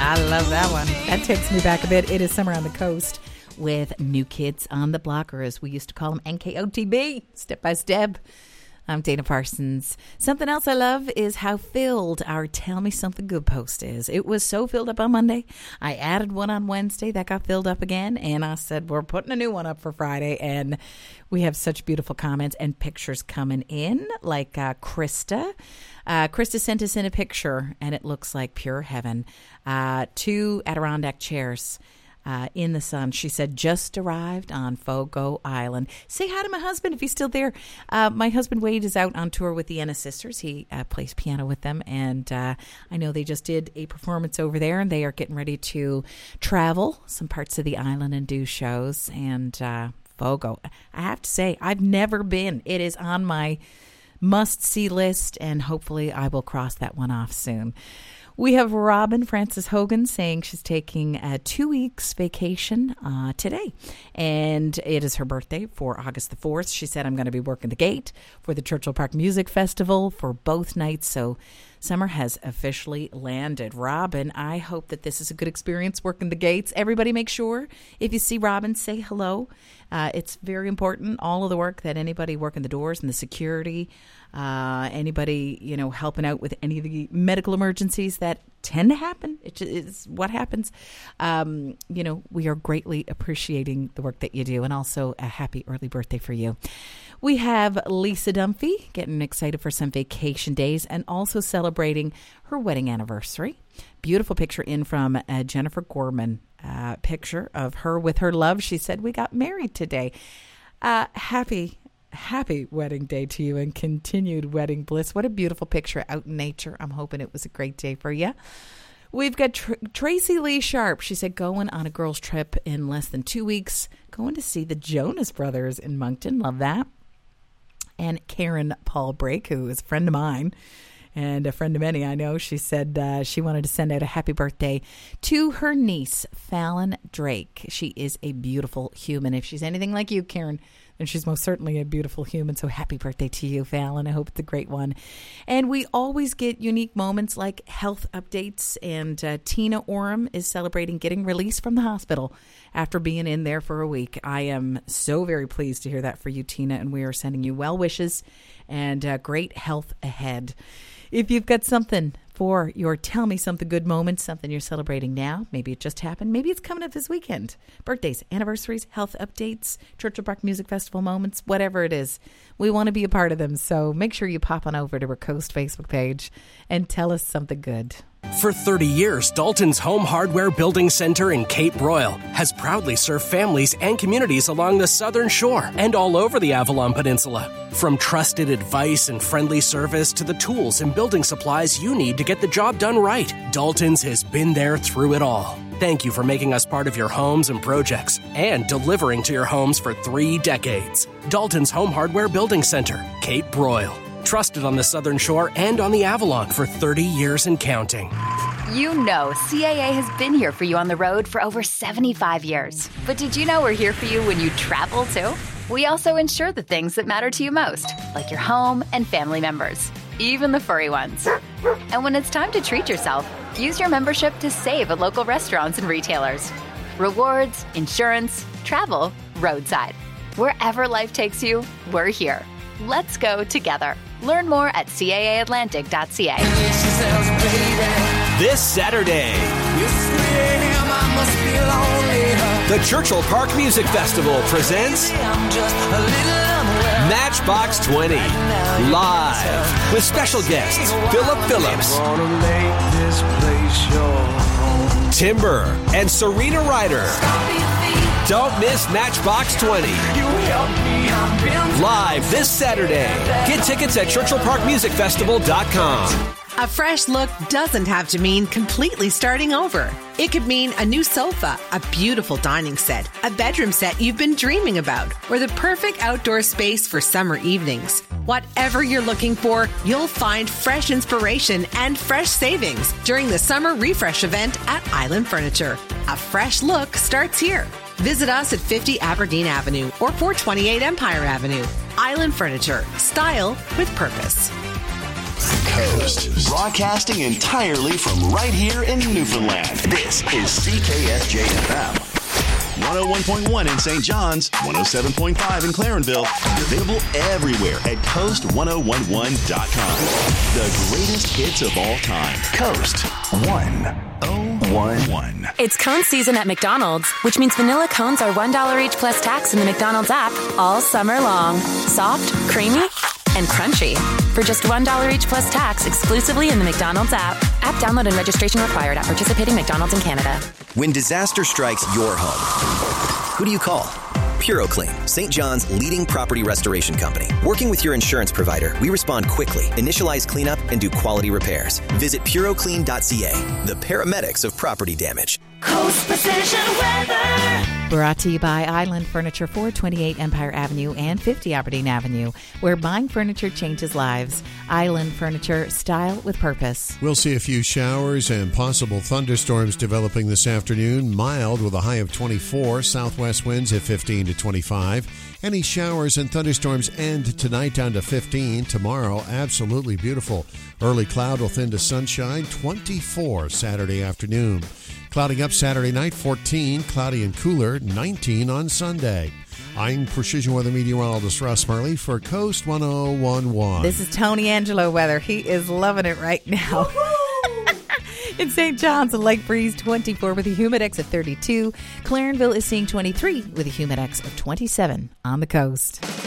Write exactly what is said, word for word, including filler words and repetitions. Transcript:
I love that one. That takes me back a bit. It is Summer on the Coast with New Kids on the Block, or as we used to call them, N K O T B, Step by Step. I'm Dana Parsons. Something else I love is how filled our Tell Me Something Good post is. It was so filled up on Monday. I added one on Wednesday. That got filled up again. And I said, we're putting a new one up for Friday. And we have such beautiful comments and pictures coming in, like uh, Krista. Uh, Krista sent us in a picture, and it looks like pure heaven. Uh, two Adirondack chairs. Uh, in the sun. She said, just arrived on Fogo Island. Say hi to my husband if he's still there. Uh, my husband Wade is out on tour with the Ennis Sisters. He uh, plays piano with them, and uh, I know they just did a performance over there, and they are getting ready to travel some parts of the island and do shows. And uh, Fogo, I have to say, I've never been. It is on my must-see list, and hopefully I will cross that one off soon. We have Robin Frances Hogan saying she's taking a two weeks vacation uh, today, and it is her birthday for August the fourth. She said, I'm going to be working the gate for the Churchill Park Music Festival for both nights, so summer has officially landed. Robin, I hope that this is a good experience working the gates. Everybody make sure, if you see Robin, say hello. Uh, it's very important, all of the work that anybody working the doors and the security, uh, anybody, you know, helping out with any of the medical emergencies that tend to happen. It is what happens. Um, you know, we are greatly appreciating the work that you do, and also a happy early birthday for you. We have Lisa Dunphy getting excited for some vacation days and also celebrating her wedding anniversary. Beautiful picture in from uh, Jennifer Gorman. Uh, picture of her with her love. She said, we got married today. Uh, happy, happy wedding day to you and continued wedding bliss. What a beautiful picture out in nature. I'm hoping it was a great day for you. We've got Tr- Tracy Lee Sharp. She said, going on a girls' trip in less than two weeks, going to see the Jonas Brothers in Moncton. Love that. And Karen Paul Brake, who is a friend of mine, and a friend of many, I know, she said uh, she wanted to send out a happy birthday to her niece, Fallon Drake. She is a beautiful human. If she's anything like you, Karen, then she's most certainly a beautiful human. So happy birthday to you, Fallon. I hope it's a great one. And we always get unique moments like health updates. And uh, Tina Oram is celebrating getting released from the hospital after being in there for a week. I am so very pleased to hear that for you, Tina. And we are sending you well wishes and uh, great health ahead. If you've got something for your Tell Me Something Good moment, something you're celebrating now, maybe it just happened, maybe it's coming up this weekend. Birthdays, anniversaries, health updates, Churchill Park Music Festival moments, whatever it is. We want to be a part of them, so make sure you pop on over to our Coast Facebook page and tell us something good. For thirty years, Dalton's Home Hardware Building Center in Cape Royal has proudly served families and communities along the southern shore and all over the Avalon Peninsula. From trusted advice and friendly service to the tools and building supplies you need to get the job done right, Dalton's has been there through it all. Thank you for making us part of your homes and projects and delivering to your homes for three decades. Dalton's Home Hardware Building Center, Cape Royal. Trusted on the Southern Shore and on the Avalon for thirty years and counting. You know C A A has been here for you on the road for over seventy-five years. But did you know we're here for you when you travel, too? We also insure the things that matter to you most, like your home and family members, even the furry ones. And when it's time to treat yourself, use your membership to save at local restaurants and retailers. Rewards, insurance, travel, roadside. Wherever life takes you, we're here. Let's go together. Learn more at C A A Atlantic dot C A. This Saturday, the Churchill Park Music Festival presents Matchbox twenty, live with special guests Philip Phillips, Timber, and Serena Ryder. Don't miss Matchbox twenty. Live this Saturday. Get tickets at Churchill Park Music Festival dot com. A fresh look doesn't have to mean completely starting over. It could mean a new sofa, a beautiful dining set, a bedroom set you've been dreaming about, or the perfect outdoor space for summer evenings. Whatever you're looking for, you'll find fresh inspiration and fresh savings during the summer refresh event at Island Furniture. A fresh look starts here. Visit us at fifty Aberdeen Avenue or four twenty-eight Empire Avenue. Island Furniture. Style with purpose. Coast. Broadcasting entirely from right here in Newfoundland. This is C K S J F M. one oh one point one in Saint John's, one oh seven point five in Clarenville, and available everywhere at coast one oh one one dot com. The greatest hits of all time. Coast one oh one one. It's cone season at McDonald's, which means vanilla cones are one dollar each plus tax in the McDonald's app all summer long. Soft, creamy, and crunchy. For just one dollar each plus tax exclusively in the McDonald's app. App download and registration required at participating McDonald's in Canada. When disaster strikes your home, who do you call? PuroClean, Saint John's leading property restoration company. Working with your insurance provider, we respond quickly, initialize cleanup, and do quality repairs. Visit puro clean dot c a, the paramedics of property damage. Coast Precision Weather. Brought to you by Island Furniture, four twenty-eight Empire Avenue and fifty Aberdeen Avenue, where buying furniture changes lives. Island Furniture, style with purpose. We'll see a few showers and possible thunderstorms developing this afternoon. Mild with a high of twenty-four. Southwest winds at fifteen to twenty-five. Any showers and thunderstorms end tonight down to fifteen. Tomorrow, absolutely beautiful. Early cloud will thin to sunshine, twenty-four Saturday afternoon. Clouding up Saturday night, fourteen. Cloudy and cooler, nineteen on Sunday. I'm Precision Weather Meteorologist Russ Marley for Coast one oh one one. This is Tony Angelo weather. He is loving it right now. In Saint John's, a light breeze, twenty-four with a humidex of thirty-two. Clarenville is seeing twenty-three with a humidex of twenty-seven on the coast.